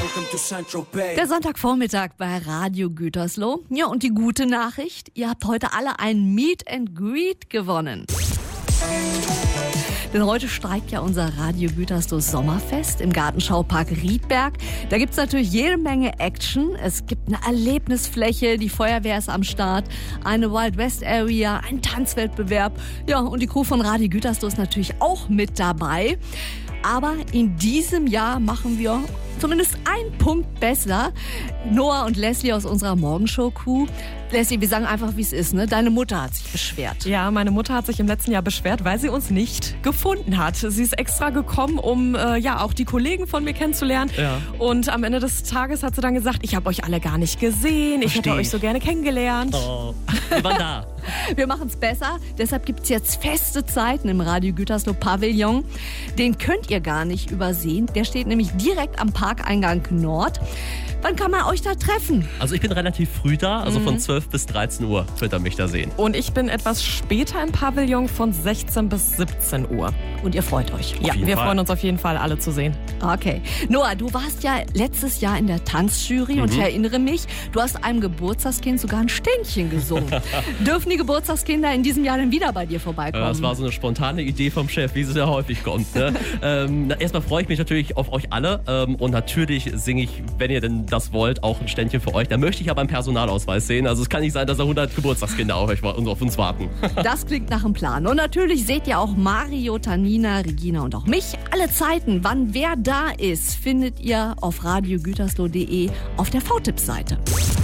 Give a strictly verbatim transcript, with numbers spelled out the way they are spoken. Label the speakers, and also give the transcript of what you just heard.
Speaker 1: Der Sonntagvormittag bei Radio Gütersloh. Ja, und die gute Nachricht, ihr habt heute alle ein Meet and Greet gewonnen. Denn heute streikt ja unser Radio Gütersloh Sommerfest im Gartenschaupark Riedberg. Da gibt's natürlich jede Menge Action. Es gibt eine Erlebnisfläche, die Feuerwehr ist am Start, eine Wild West Area, ein Tanzwettbewerb. Ja, und die Crew von Radio Gütersloh ist natürlich auch mit dabei. Aber in diesem Jahr machen wir zumindest einen Punkt besser. Noah und Leslie aus unserer Morgenshow-Crew. Leslie, wir sagen einfach, wie es ist, ne? Deine Mutter hat sich beschwert.
Speaker 2: Ja, meine Mutter hat sich im letzten Jahr beschwert, weil sie uns nicht gefunden hat. Sie ist extra gekommen, um äh, ja auch die Kollegen von mir kennenzulernen. Ja. Und am Ende des Tages hat sie dann gesagt, ich habe euch alle gar nicht gesehen. Ich
Speaker 3: Versteh.
Speaker 2: hätte euch so gerne kennengelernt.
Speaker 3: Oh, wir waren da.
Speaker 1: Wir machen es besser. Deshalb gibt es jetzt feste Zeiten im Radio Gütersloh Pavillon. Den könnt ihr gar nicht übersehen. Der steht nämlich direkt am Parkeingang Nord. Wann kann man euch da treffen?
Speaker 3: Also ich bin relativ früh da, also mhm. von zwölf bis dreizehn Uhr könnt ihr mich da sehen.
Speaker 2: Und ich bin etwas später im Pavillon von sechzehn bis siebzehn Uhr.
Speaker 1: Und ihr freut euch?
Speaker 2: Ja, wir Fall. freuen uns auf jeden Fall, alle zu sehen.
Speaker 1: Okay. Noah, du warst ja letztes Jahr in der Tanzjury mhm. und ich erinnere mich, du hast einem Geburtstagskind sogar ein Ständchen gesungen. Dürfen die Geburtstagskinder in diesem Jahr dann wieder bei dir vorbeikommen?
Speaker 3: Das war so eine spontane Idee vom Chef, wie es ja häufig kommt. Ne? ähm, na, erstmal freue ich mich natürlich auf euch alle ähm, und natürlich singe ich, wenn ihr denn das wollt, auch ein Ständchen für euch. Da möchte ich aber einen Personalausweis sehen. Also es kann nicht sein, dass da hundert Geburtstagskinder auf, euch, auf uns warten.
Speaker 1: Das klingt nach einem Plan. Und natürlich seht ihr auch Mario, Tanina, Regina und auch mich. Alle Zeiten, wann wer da ist, findet ihr auf radio gütersloh punkt de auf der V-Tipps-Seite.